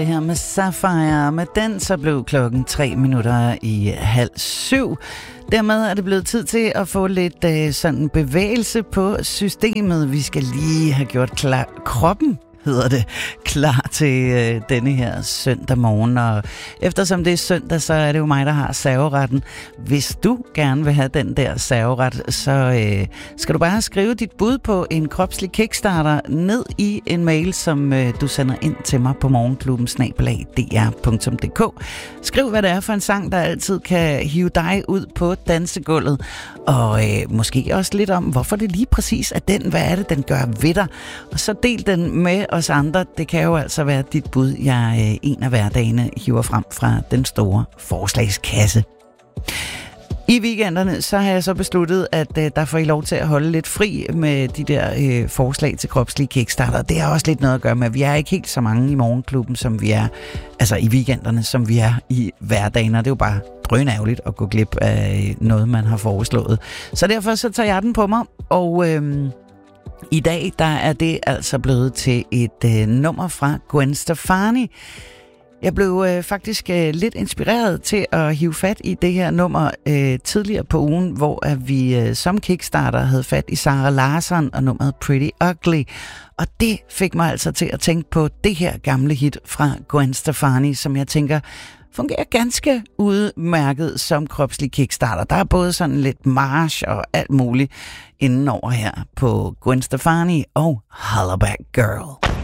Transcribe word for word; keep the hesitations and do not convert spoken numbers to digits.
Her med Sapphire. Med den så blev klokken tre minutter i halv syv. Dermed er det blevet tid til at få lidt øh, sådan bevægelse på systemet. Vi skal lige have gjort klar kroppen, hedder det, klar til øh, denne her søndag morgen. Og eftersom det er søndag, så er det jo mig, der har serveretten. Hvis du gerne vil have den der serveret, så øh, skal du bare skrive dit bud på en kropslig kickstarter ned i en mail, som øh, du sender ind til mig på morgenklubben snabel-a d r punktum d k. Skriv, hvad det er for en sang, der altid kan hive dig ud på dansegulvet. Og øh, måske også lidt om, hvorfor det lige præcis er den. Hvad er det, den gør ved dig? Og så del den med os andre. Det kan jo altså være dit bud, jeg øh, en af hverdagene hiver frem fra den store forslagskasse. I weekenderne, så har jeg så besluttet, at øh, der får I lov til at holde lidt fri med de der øh, forslag til kropslige kickstarter. Det har også lidt noget at gøre med, at vi er ikke helt så mange i morgenklubben, som vi er, altså i weekenderne, som vi er i hverdagen. Og det er jo bare drønærgerligt at gå glip af noget, man har foreslået. Så derfor så tager jeg den på mig, og øh, i dag, der er det altså blevet til et øh, nummer fra Gwen Stefani. Jeg blev øh, faktisk øh, lidt inspireret til at hive fat i det her nummer øh, tidligere på ugen, hvor at vi øh, som kickstarter havde fat i Zara Larsson og nummeret Pretty Ugly. Og det fik mig altså til at tænke på det her gamle hit fra Gwen Stefani, som jeg tænker fungerer ganske udmærket som kropslig kickstarter. Der er både sådan lidt march og alt muligt indenover her på Gwen Stefani og Hollaback Girl.